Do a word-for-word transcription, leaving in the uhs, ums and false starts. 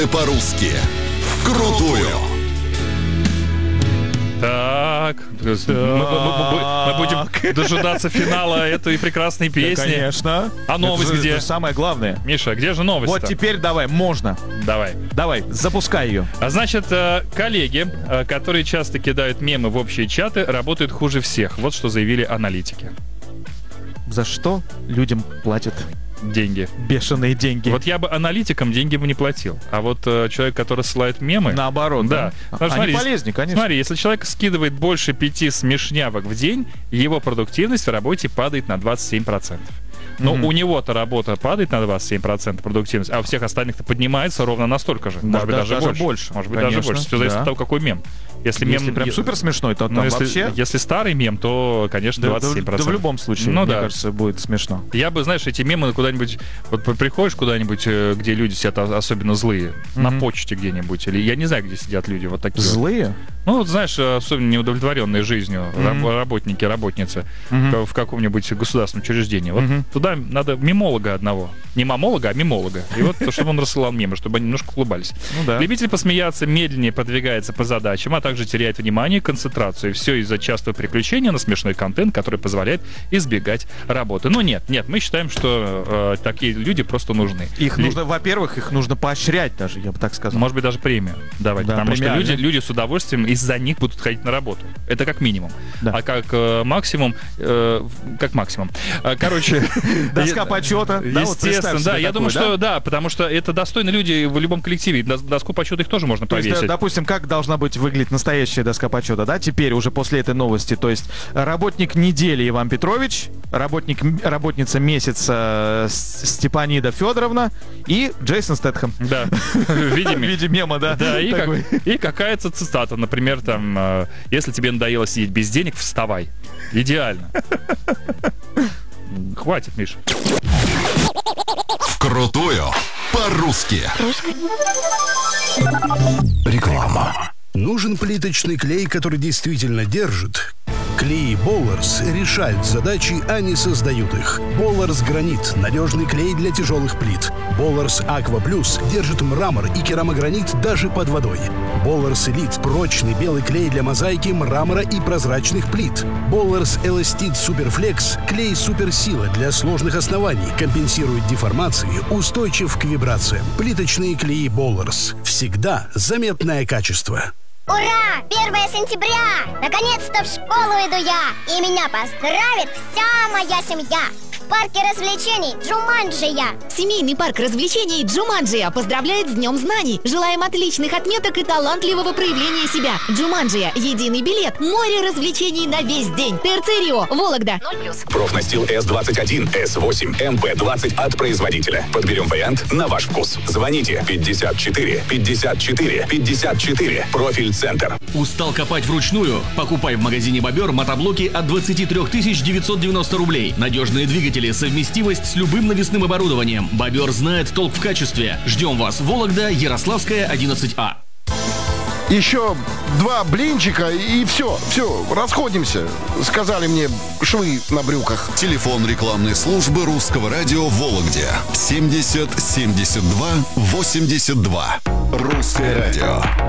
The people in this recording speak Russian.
По-русски. Вкрутую. Так, мы, мы, мы будем дожидаться финала этой прекрасной песни. Да, конечно. А новость это где? Это самое главное. Миша, где же новость? Вот теперь давай, можно. Давай. Давай, запускай ее. А значит, коллеги, которые часто кидают мемы в общие чаты, работают хуже всех. Вот что заявили аналитики. За что людям платят деньги? Бешеные деньги. Вот я бы аналитикам деньги бы не платил. А вот э, человек, который ссылает мемы... Наоборот, да. да. Потому, Они смотри, полезнее, конечно. Смотри, если человек скидывает больше пяти смешнявок в день, его продуктивность в работе падает на двадцать семь процентов. Но mm-hmm. у него-то работа падает на двадцать семь процентов продуктивность, а у всех остальных-то поднимается ровно настолько же. Да, может быть, да, даже, даже больше. больше. Может быть, Конечно, даже больше. Все зависит да. от того, какой мем. Если, если мем, прям е... супер смешной, то там ну, если, вообще... если старый мем, то, конечно, двадцать семь процентов. Да, да, да в любом случае, ну, мне да. кажется, будет смешно. Я бы, знаешь, эти мемы куда-нибудь... Вот приходишь куда-нибудь, где люди сидят особенно злые, mm-hmm. на почте где-нибудь, или я не знаю, где сидят люди вот такие. Злые? Вот. Ну, вот, знаешь, особенно неудовлетворенные жизнью mm-hmm. работники, работницы mm-hmm. в каком-нибудь государственном учреждении. Вот mm-hmm. туда надо мемолога одного. Не мамолога, а мемолога. И вот, чтобы он рассылал мемы, чтобы они немножко улыбались. Ну, да. Любитель посмеяться медленнее продвигается по задачам, а также теряет внимание и концентрацию. И все из-за частого переключения на смешной контент, который позволяет избегать работы. Но нет, нет, мы считаем, что э, такие люди просто нужны. Их Ли... нужно, во-первых, их нужно поощрять даже, я бы так сказал. Может быть, даже премию давать. Да, потому что люди, люди с удовольствием из-за них будут ходить на работу. Это как минимум. Да. А как э, максимум... Э, как максимум. Короче... Доска почета. Естественно, да. Я думаю, что да, потому что это достойные люди в любом коллективе. Доску почета их тоже можно повесить. То есть, допустим, как должна быть выглядеть настоящая доска почета, да, теперь уже после этой новости. То есть работник недели Иван Петрович, работник, работница месяца Степанида Федоровна и Джейсон Стэтхэм. Да, в виде мема, да. Да, и, как, и какая-то цитата, например, там, если тебе надоело сидеть без денег, вставай. Идеально. Хватит, Миша. Крутую по-русски. Реклама. Нужен плиточный клей, который действительно держит? Клей Болларс решают задачи, а не создают их. Болларс Гранит – надежный клей для тяжелых плит. Болларс Аква Плюс держит мрамор и керамогранит даже под водой. Болларс Элит – прочный белый клей для мозаики, мрамора и прозрачных плит. Болларс Эластит Суперфлекс – клей суперсила для сложных оснований, компенсирует деформации, устойчив к вибрациям. Плиточные клеи Болларс. Всегда заметное качество. Ура! первое сентября! Наконец-то в школу иду я! И меня поздравит вся моя семья! В парке развлечений Джуманджия. Семейный парк развлечений Джуманджия поздравляет с Днем знаний. Желаем отличных отметок и талантливого проявления себя. Джуманджия. Единый билет. Море развлечений на весь день. ТРЦ Рио. Вологда. ноль плюс. Профнастил эс двадцать один, эс восемь, эм пэ двадцать от производителя. Подберем вариант на ваш вкус. Звоните пятьдесят четыре пятьдесят четыре пятьдесят четыре. Профиль Центр. Устал копать вручную? Покупай в магазине Бобер мотоблоки от двадцать три тысячи девятьсот девяносто рублей. Надежные двигатели, совместимость с любым навесным оборудованием. Бобер знает толк в качестве. Ждем вас. Вологда, Ярославская, одиннадцать А. Еще два блинчика и все, все, расходимся. Сказали мне швы на брюках. Телефон рекламной службы Русского радио в Вологде. семьдесят семьдесят два восемьдесят два. Русское радио.